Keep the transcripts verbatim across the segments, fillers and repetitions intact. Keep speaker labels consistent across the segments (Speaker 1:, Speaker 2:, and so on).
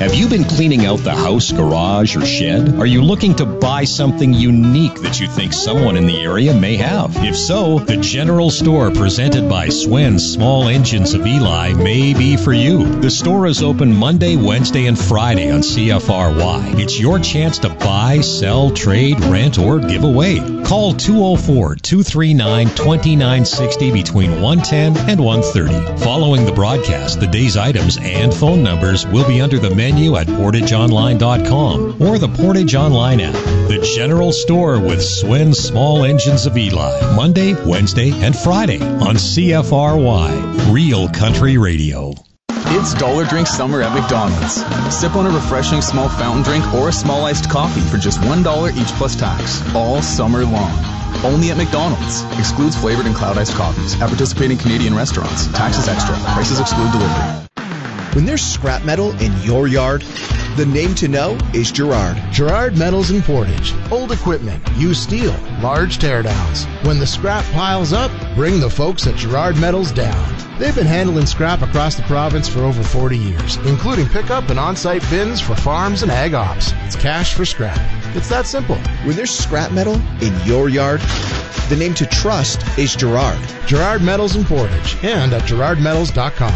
Speaker 1: Have you been cleaning out the house, garage, or shed? Are you looking to buy something unique that you think someone in the area may have? If so, the General Store presented by Swen's Small Engines of Eli may be for you. The store is open Monday, Wednesday, and Friday on C F R Y. It's your chance to buy, sell, trade, rent, or give away. Call two oh four, two three nine, two nine six oh between one ten and one thirty. Following the broadcast, the day's items and phone numbers will be under the menu at portage online dot com or the Portage Online app. The General Store with Swen's Small Engines of Eli. Monday, Wednesday, and Friday on C F R Y. Real Country Radio.
Speaker 2: It's Dollar Drink Summer at McDonald's. Sip on a refreshing small fountain drink or a small iced coffee for just one dollar each plus tax, all summer long. Only at McDonald's. Excludes flavored and cloud iced coffees at participating Canadian restaurants. Taxes extra. Prices exclude delivery.
Speaker 3: When there's scrap metal in your yard, the name to know is Girard.
Speaker 4: Girard Metals in Portage. Old equipment, used steel, large teardowns. When the scrap piles up, bring the folks at Girard Metals down. They've been handling scrap across the province for over forty years, including pickup and on-site bins for farms and ag ops. It's cash for scrap. It's that simple.
Speaker 3: When there's scrap metal in your yard, the name to trust is Girard.
Speaker 4: Girard Metals in Portage and at girard metals dot com.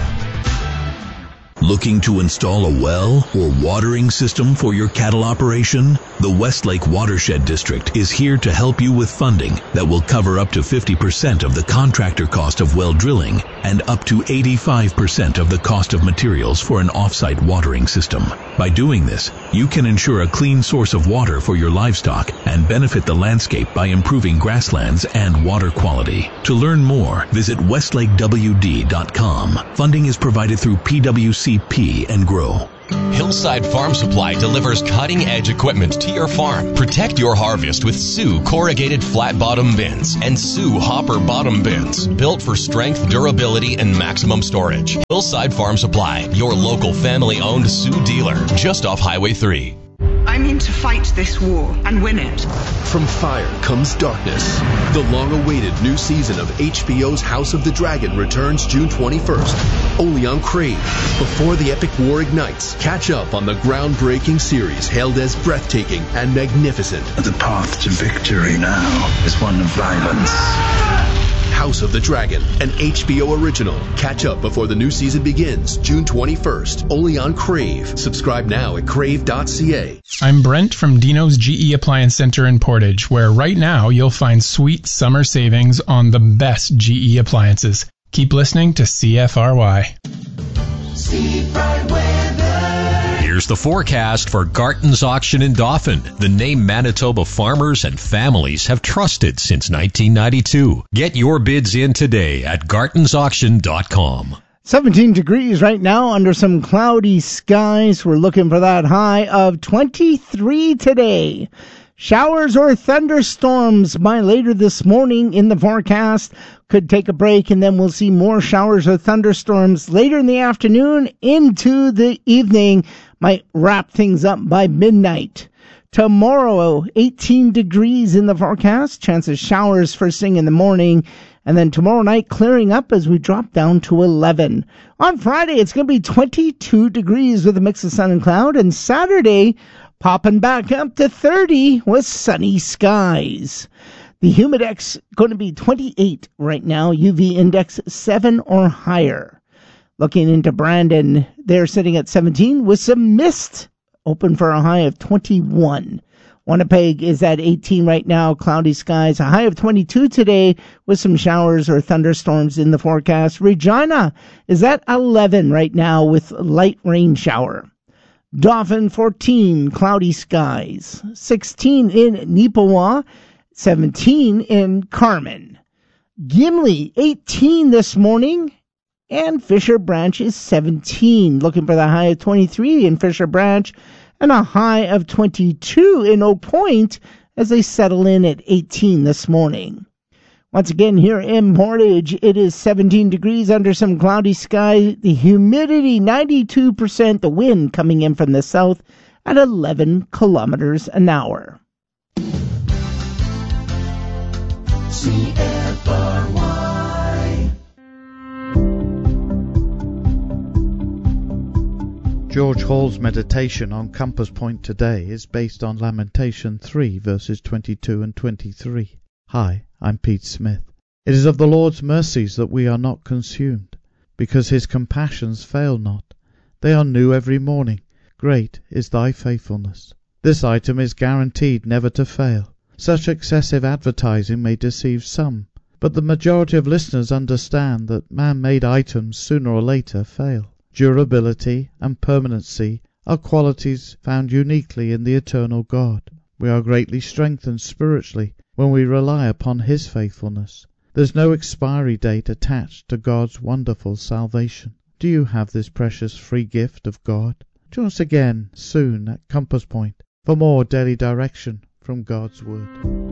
Speaker 5: Looking to install a well or watering system for your cattle operation? The Westlake Watershed District is here to help you with funding that will cover up to fifty percent of the contractor cost of well drilling and up to eighty-five percent of the cost of materials for an off-site watering system. By doing this, you can ensure a clean source of water for your livestock and benefit the landscape by improving grasslands and water quality. To learn more, visit westlake w d dot com. Funding is provided through P W C P and Grow.
Speaker 6: Hillside Farm Supply delivers cutting-edge equipment to your farm. Protect your harvest with Sioux corrugated flat-bottom bins and Sioux hopper bottom bins, built for strength, durability, and maximum storage. Hillside Farm Supply, your local family-owned Sioux dealer, just off Highway three.
Speaker 7: I mean to fight this war and win it.
Speaker 8: From fire comes darkness. The long-awaited new season of H B O's House of the Dragon returns June twenty-first, only on Crave. Before the epic war ignites, catch up on the groundbreaking series hailed as breathtaking and magnificent.
Speaker 9: The path to victory now is one of violence.
Speaker 8: House of the Dragon, an H B O original. Catch up before the new season begins, June twenty-first, only on Crave. Subscribe now at crave dot c a.
Speaker 10: I'm Brent from Dino's G E Appliance Center in Portage, where right now you'll find sweet summer savings on the best G E appliances. Keep listening to C F R Y.
Speaker 11: See bright weather.
Speaker 1: Here's the forecast for Garton's Auction in Dauphin, the name Manitoba farmers and families have trusted since nineteen ninety-two. Get your bids in today at gartons auction dot com.
Speaker 12: seventeen degrees right now under some cloudy skies. We're looking for that high of twenty-three today. Showers or thunderstorms by later this morning in the forecast. Could take a break, and then we'll see more showers or thunderstorms later in the afternoon into the evening. Might wrap things up by midnight. Tomorrow, eighteen degrees in the forecast. Chance of showers first thing in the morning. And then tomorrow night clearing up as we drop down to eleven. On Friday, it's going to be twenty-two degrees with a mix of sun and cloud. And Saturday, popping back up to thirty with sunny skies. The humidex going to be twenty-eight right now. U V index seven or higher. Looking into Brandon, they're sitting at seventeen with some mist. Open for a high of twenty-one. Winnipeg is at eighteen right now. Cloudy skies. A high of twenty-two today with some showers or thunderstorms in the forecast. Regina is at eleven right now with light rain shower. Dauphin fourteen, cloudy skies. sixteen in Neepawa. seventeen in Carmen. Gimli, eighteen this morning. And Fisher Branch is seventeen. Looking for the high of twenty-three in Fisher Branch. And a high of twenty-two in Oak Point as they settle in at eighteen this morning. Once again, here in Portage, it is seventeen degrees under some cloudy sky. The humidity, ninety-two percent. The wind coming in from the south at eleven kilometers an hour.
Speaker 11: C F R Y.
Speaker 13: George Hall's meditation on Compass Point today is based on Lamentation three, verses twenty-two and twenty-three. Hi, I'm Pete Smith. It is of the Lord's mercies that we are not consumed, because his compassions fail not. They are new every morning. Great is thy faithfulness. This item is guaranteed never to fail. Such excessive advertising may deceive some, but the majority of listeners understand that man-made items sooner or later fail. Durability and permanency are qualities found uniquely in the eternal God. We are greatly strengthened spiritually when we rely upon his faithfulness. There's no expiry date attached to God's wonderful salvation. Do you have this precious free gift of God? Join us again soon at Compass Point for more daily direction from God's Word.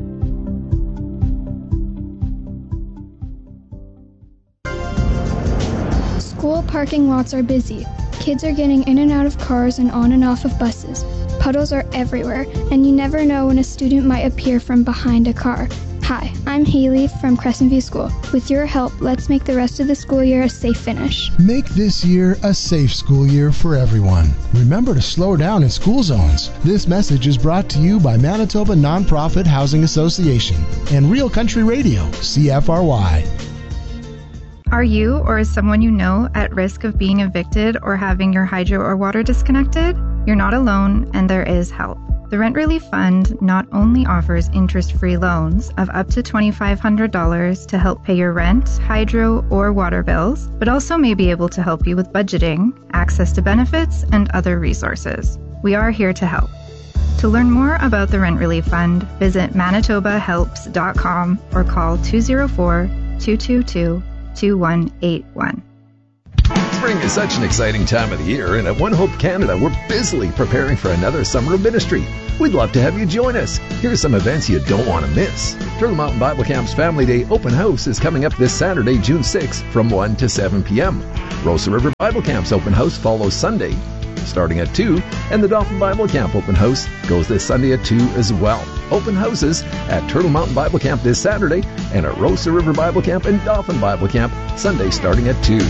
Speaker 14: School parking lots are busy. Kids are getting in and out of cars and on and off of buses. Puddles are everywhere, and you never know when a student might appear from behind a car. Hi, I'm Haley from Crescent View School. With your help, let's make the rest of the school year a safe finish.
Speaker 4: Make this year a safe school year for everyone. Remember to slow down in school zones. This message is brought to you by Manitoba Nonprofit Housing Association and Real Country Radio, C F R Y.
Speaker 15: Are you or is someone you know at risk of being evicted or having your hydro or water disconnected? You're not alone, and there is help. The Rent Relief Fund not only offers interest-free loans of up to two thousand five hundred dollars to help pay your rent, hydro, or water bills, but also may be able to help you with budgeting, access to benefits, and other resources. We are here to help. To learn more about the Rent Relief Fund, visit manitoba helps dot com or call two oh four, two two two, two one eight one.
Speaker 16: Spring is such an exciting time of the year, and at One Hope Canada, we're busily preparing for another summer of ministry. We'd love to have you join us. Here's some events you don't want to miss. Turtle Mountain Bible Camp's Family Day Open House is coming up this Saturday, June sixth, from one to seven p.m. Rosa River Bible Camp's Open House follows Sunday, starting at two, and the Dauphin Bible Camp Open House goes this Sunday at two as well. Open houses at Turtle Mountain Bible Camp this Saturday, and at Rosa River Bible Camp and Dauphin Bible Camp Sunday starting at two.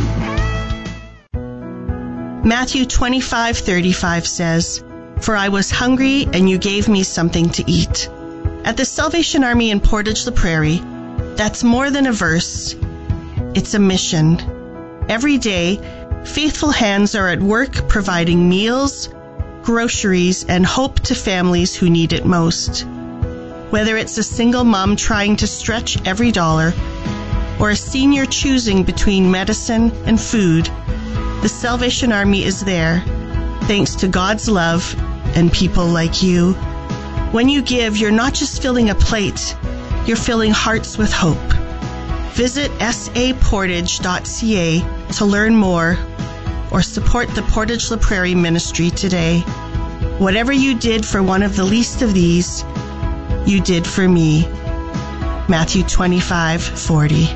Speaker 17: Matthew twenty-five thirty-five says, "For I was hungry, and you gave me something to eat." At the Salvation Army in Portage la Prairie, that's more than a verse. It's a mission. Every day, faithful hands are at work providing meals, groceries, and hope to families who need it most. Whether it's a single mom trying to stretch every dollar, or a senior choosing between medicine and food, the Salvation Army is there, thanks to God's love and people like you. When you give, you're not just filling a plate, you're filling hearts with hope. Visit s a portage dot c a to learn more or support the Portage la Prairie ministry today. Whatever you did for one of the least of these, you did for me. Matthew twenty-five forty.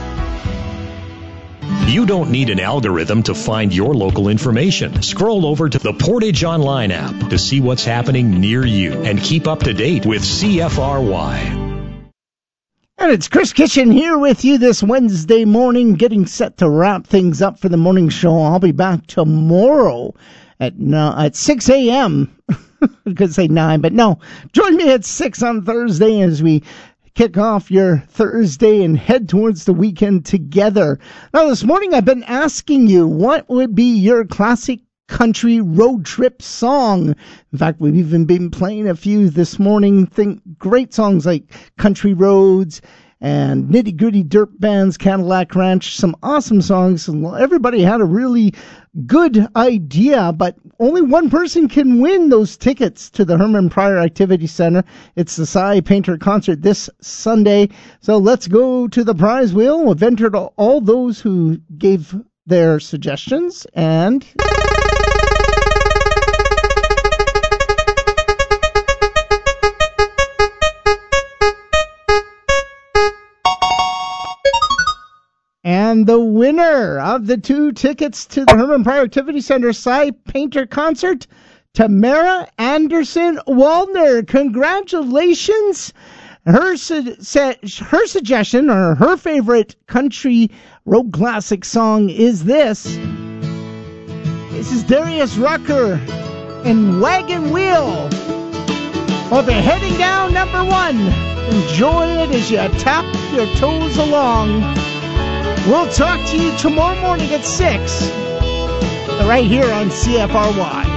Speaker 1: You don't need an algorithm to find your local information. Scroll over to the Portage Online app to see what's happening near you and keep up to date with C F R Y.
Speaker 12: And it's Chris Kitchen here with you this Wednesday morning, getting set to wrap things up for the morning show. I'll be back tomorrow at uh, at six a.m. I could say nine, but no. Join me at six on Thursday as we kick off your Thursday and head towards the weekend together. Now, this morning I've been asking you, what would be your classic country road trip song? In fact, we've even been playing a few this morning. Think great songs like Country Roads and Nitty Gritty Dirt Bands, Cadillac Ranch, some awesome songs. Everybody had a really good idea, but only one person can win those tickets to the Herman Pryor Activity Center. It's the Cy Painter concert this Sunday. So let's go to the prize wheel. We've entered all those who gave their suggestions, and And the winner of the two tickets to the Herman Pryor Activity Center Cy Painter concert, Tamara Anderson Waldner. Congratulations. Her, su- her suggestion, or her favorite country road classic song, is this. This is Darius Rucker and Wagon Wheel. Well, they're heading down number one. Enjoy it as you tap your toes along. We'll talk to you tomorrow morning at six, right here on C F R Y.